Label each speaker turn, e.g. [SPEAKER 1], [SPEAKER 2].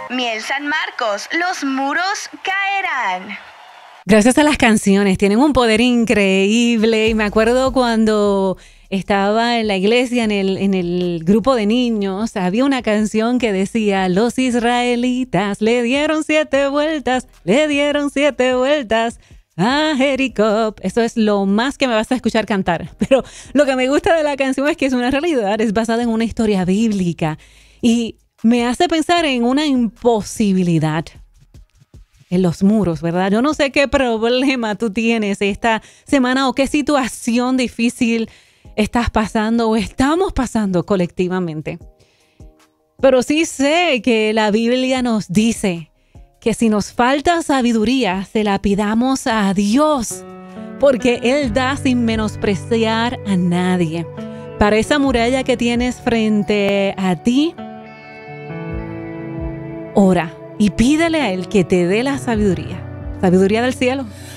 [SPEAKER 1] Miel San Marcos, los muros caerán.
[SPEAKER 2] Gracias a las canciones, tienen un poder increíble. Y me acuerdo cuando estaba en la iglesia, en el grupo de niños, había una canción que decía: los israelitas le dieron 7 vueltas, a Jericó. Eso es lo más que me vas a escuchar cantar. Pero lo que me gusta de la canción es que es una realidad, es basada en una historia bíblica. Y me hace pensar en una imposibilidad en los muros, ¿verdad? Yo no sé qué problema tú tienes esta semana o qué situación difícil estás pasando o estamos pasando colectivamente. Pero sí sé que la Biblia nos dice que si nos falta sabiduría, se la pidamos a Dios, porque Él da sin menospreciar a nadie. Para esa muralla que tienes frente a ti, ora y pídele a Él que te dé la sabiduría del cielo.